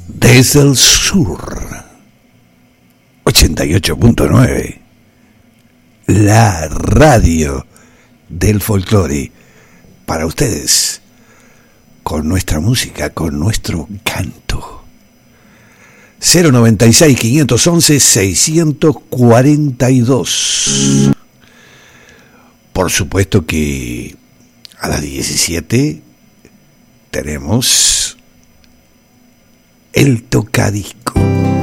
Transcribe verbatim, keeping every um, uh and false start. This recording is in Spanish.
Desde el sur, ochenta y ocho punto nueve, la radio del folclore, para ustedes, con nuestra música, con nuestro canto. Cero noventa y seis, quinientos once, seiscientos cuarenta y dos. Por supuesto que a las diecisiete tenemos el tocadisco.